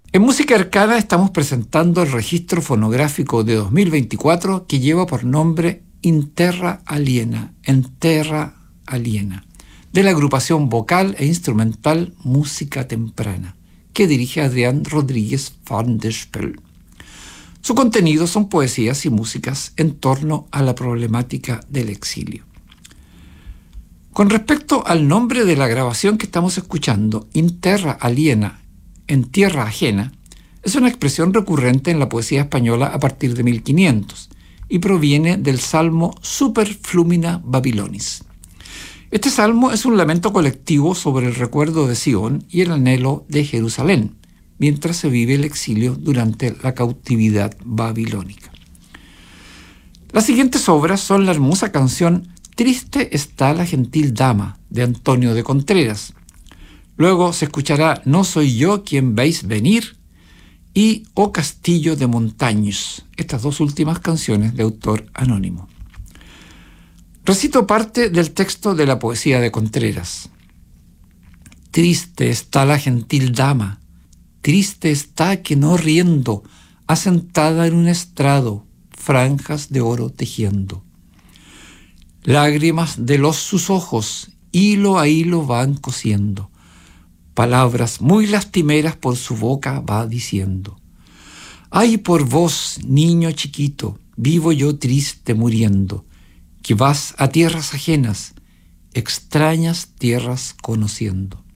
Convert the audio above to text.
En Música Arcana estamos presentando el registro fonográfico de 2024 que lleva por nombre In Terra Aliena, en Terra Aliena, de la agrupación vocal e instrumental Música Temprana, que dirige Adrián Rodríguez van der Spel. Su contenido son poesías y músicas en torno a la problemática del exilio. Con respecto al nombre de la grabación que estamos escuchando, In Terra Aliena, en tierra ajena, es una expresión recurrente en la poesía española a partir de 1500 y proviene del salmo Super Flumina Babylonis. Este salmo es un lamento colectivo sobre el recuerdo de Sion y el anhelo de Jerusalén, mientras se vive el exilio durante la cautividad babilónica. Las siguientes obras son la hermosa canción Triste está la gentil dama, de Antonio de Contreras. Luego se escuchará No soy yo quien veis venir y O Castillo de Montaños, estas dos últimas canciones de autor anónimo. Recito parte del texto de la poesía de Contreras. Triste está la gentil dama, triste está que no riendo, asentada en un estrado, franjas de oro tejiendo. Lágrimas de sus ojos, hilo a hilo van cosiendo. Palabras muy lastimeras por su boca va diciendo. Ay por vos, niño chiquito, vivo yo triste muriendo, que vas a tierras ajenas, extrañas tierras conociendo.